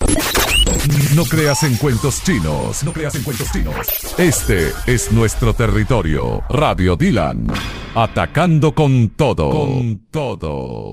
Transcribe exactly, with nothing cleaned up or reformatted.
No creas en cuentos chinos. No creas en cuentos chinos. Este es nuestro territorio. Radio Dylan. Atacando con todo. Con todo.